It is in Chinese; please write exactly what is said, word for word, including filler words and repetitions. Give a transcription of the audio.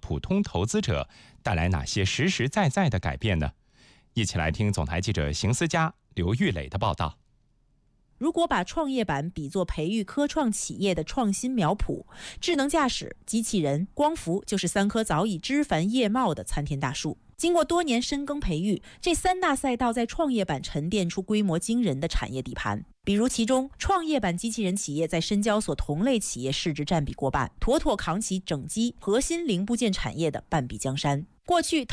普通投资者带来哪些实实在在的改变呢？一起来听总台记者邢思佳、刘玉磊的报道。 如果把创业板比作培育科创企业的创新苗圃，智能驾驶、机器人、光伏就是三棵早已枝繁叶茂的参天大树。经过多年深耕培育，这三大赛道在创业板沉淀出规模惊人的产业底盘。比如其中，创业板机器人企业在深交所同类企业市值占比过半，妥妥扛起整机核心零部件产业的半壁江山。过去